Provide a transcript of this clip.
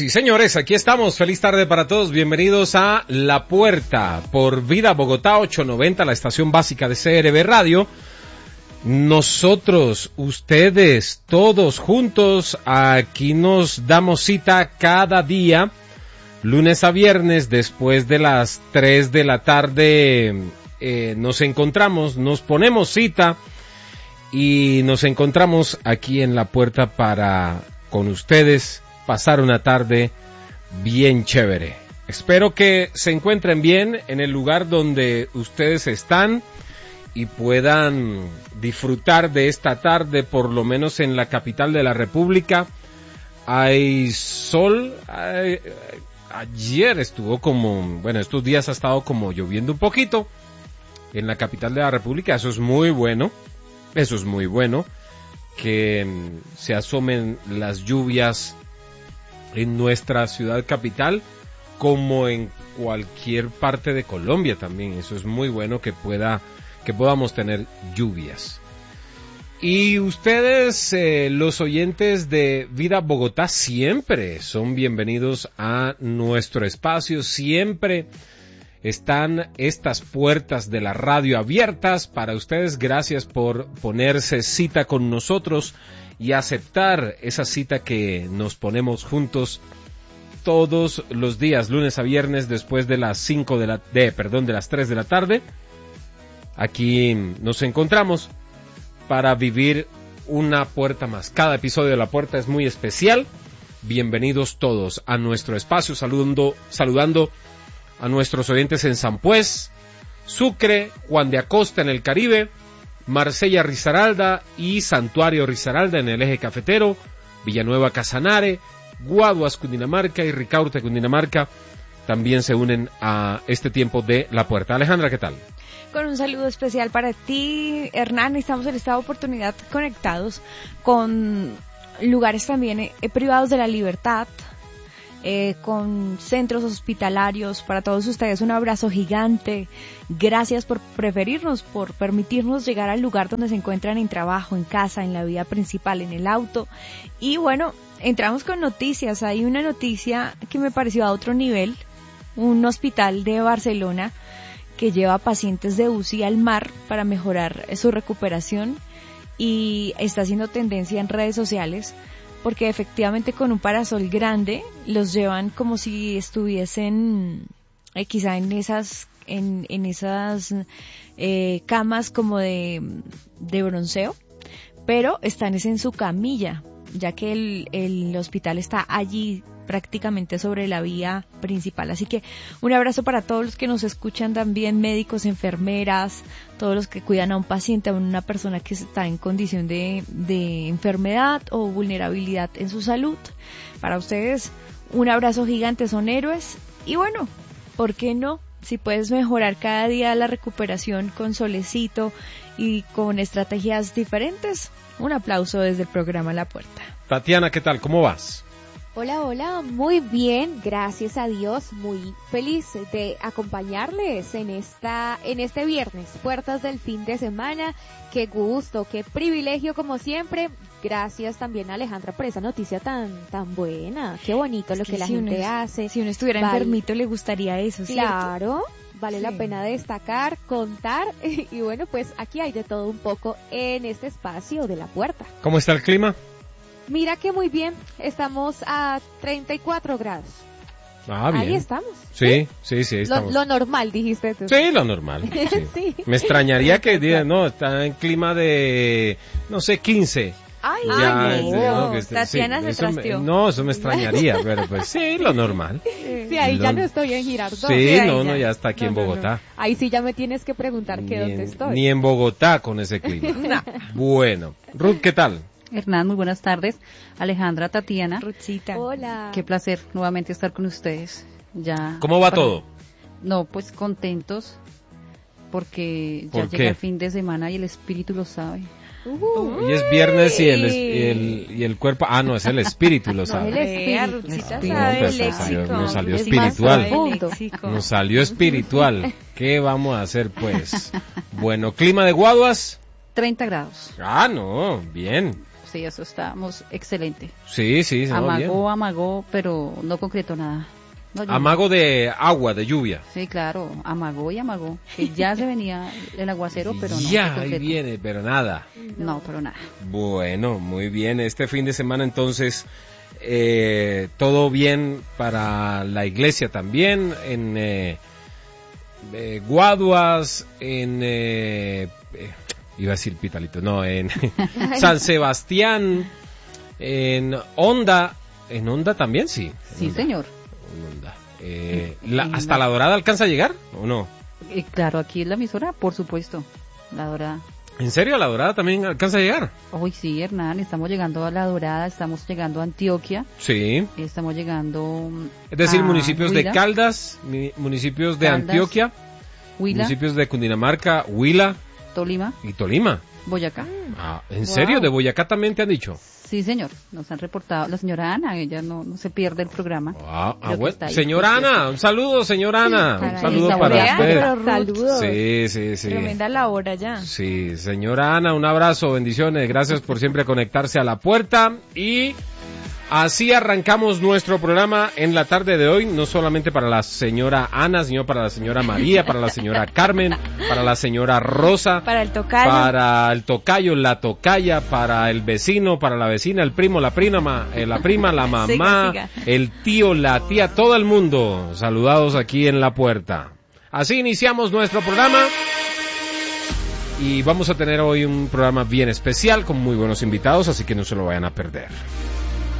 Sí, señores, aquí estamos. Feliz tarde para todos. Bienvenidos a La Puerta por Vida Bogotá 890, la estación básica de CRB Radio. Nosotros, ustedes, todos juntos, aquí nos damos cita cada día, lunes a viernes, después de las 3 de la tarde, nos encontramos, nos ponemos cita y nos encontramos aquí en La Puerta para, con ustedes, pasar una tarde bien chévere. Espero que se encuentren bien en el lugar donde ustedes están y puedan disfrutar de esta tarde, por lo menos en la capital de la República. Hay sol, ayer estuvo estos días ha estado como lloviendo un poquito en la capital de la República. Eso es muy bueno que se asomen las lluvias en nuestra ciudad capital, como en cualquier parte de Colombia también. Eso es muy bueno que podamos tener lluvias. Y ustedes, los oyentes de Vida Bogotá, siempre son bienvenidos a nuestro espacio. Siempre están estas puertas de la radio abiertas para ustedes. Gracias por ponerse cita con nosotros y aceptar esa cita que nos ponemos juntos todos los días, lunes a viernes, después de las 3 de la tarde. Aquí nos encontramos para vivir una puerta más. Cada episodio de La Puerta es muy especial. Bienvenidos todos a nuestro espacio, saludando a nuestros oyentes en Sampués, Sucre, Juan de Acosta en el Caribe, Marsella Risaralda y Santuario Risaralda en el eje cafetero, Villanueva Casanare, Guaduas Cundinamarca y Ricaurte Cundinamarca también se unen a este tiempo de La Puerta. Alejandra, ¿qué tal? Con un saludo especial para ti, Hernán. Estamos en esta oportunidad conectados con lugares también privados de la libertad, con centros hospitalarios. Para todos ustedes un abrazo gigante. Gracias por preferirnos, por permitirnos llegar al lugar donde se encuentran en trabajo, en casa, en la vida principal, en el auto. Y bueno, entramos con noticias. Hay una noticia que me pareció a otro nivel. Un hospital de Barcelona que lleva pacientes de UCI al mar para mejorar su recuperación y está haciendo tendencia en redes sociales porque efectivamente con un parasol grande los llevan como si estuviesen quizá en esas camas como de bronceo, pero están en su camilla, ya que el hospital está allí prácticamente sobre la vía principal. Así que un abrazo para todos los que nos escuchan también, médicos, enfermeras, todos los que cuidan a un paciente, a una persona que está en condición de enfermedad o vulnerabilidad en su salud. Para ustedes un abrazo gigante, son héroes. Y bueno, ¿por qué no? Si puedes mejorar cada día la recuperación con solecito y con estrategias diferentes, un aplauso desde el programa La Puerta. Tatiana, ¿qué tal? ¿Cómo vas? Hola, muy bien, gracias a Dios, muy feliz de acompañarles en este viernes, puertas del fin de semana. Qué gusto, qué privilegio como siempre. Gracias también a Alejandra por esa noticia tan buena. Qué bonito lo que la gente hace. Si uno estuviera enfermito le gustaría eso, ¿cierto? Claro, vale la pena destacar, contar y bueno, pues aquí hay de todo un poco en este espacio de La Puerta. ¿Cómo está el clima? Mira que muy bien, estamos a 34 grados. Ah, bien. Ahí estamos. Sí, estamos. Lo normal, dijiste tú. Sí, lo normal. Sí. Sí. Me extrañaría que digan, no, está en clima de, 15. Ay, Tatiana se trasteó. Eso me extrañaría, pero pues sí, lo normal. Sí, ahí ya no estoy en Girardot. Sí, ya está aquí en Bogotá. No. Ahí sí ya me tienes que preguntar dónde estoy. Ni en Bogotá con ese clima. Bueno, Ruth, ¿qué tal? Hernán, muy buenas tardes. Alejandra, Tatiana. Ruthcita. Hola. Qué placer nuevamente estar con ustedes. ¿Cómo va todo? No, pues contentos porque ¿Por ya qué? llega el fin de semana y el espíritu lo sabe. Hoy es viernes y el cuerpo, no, es el espíritu, lo sabe. Nos salió espiritual. Nos salió espiritual. ¿Qué vamos a hacer pues? Bueno, clima de Guaduas. 30 grados. No, bien. sí, eso estábamos excelente. Sí, sí, se va bien. Amagó, pero no concretó nada. No, Amago de agua, de lluvia. Sí, claro, amagó. Que ya se venía el aguacero, pero no. Ya, ahí viene, pero nada. No, pero nada. Bueno, muy bien. Este fin de semana entonces, todo bien para la iglesia también, en Guaduas, en... iba a decir Pitalito, no, en San Sebastián, en Honda también, sí. Sí, Honda. señor. ¿Hasta la Dorada alcanza a llegar o no? Claro, aquí en la emisora, por supuesto, la Dorada. ¿En serio? ¿La Dorada también alcanza a llegar? Hoy sí, Hernán, estamos llegando a la Dorada, estamos llegando a Antioquia, Sí. estamos llegando Es decir, a municipios de Huila, Caldas, municipios de Caldas, Antioquia, Huila, municipios de Cundinamarca, Huila Tolima, y Tolima. Boyacá. ¿En serio? ¿De Boyacá también te han dicho? Sí, señor, nos han reportado. La señora Ana, ella no se pierde el programa. Creo que Bueno. está ahí. Señora Ana, un saludo, señora Ana. Caray, Un saludo esa para buena, usted. pero saludos. Sí. Tremenda la hora ya. Sí, señora Ana, un abrazo, bendiciones, gracias por siempre conectarse a la puerta y así arrancamos nuestro programa en la tarde de hoy, no solamente para la señora Ana, sino para la señora María, para la señora Carmen, para la señora Rosa, Para el tocayo. para el tocayo, la tocaya, para el vecino, para la vecina, el primo, la prima, la mamá, Siga. el tío, la tía, todo el mundo, saludados aquí en la puerta. Así iniciamos nuestro programa. Y vamos a tener hoy un programa bien especial con muy buenos invitados, así que no se lo vayan a perder.